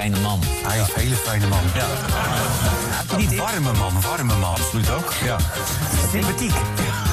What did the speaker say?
fijne man. Hij is een hele fijne man. Ja. Niet warme man. Absoluut ook. Ja. Sympathiek.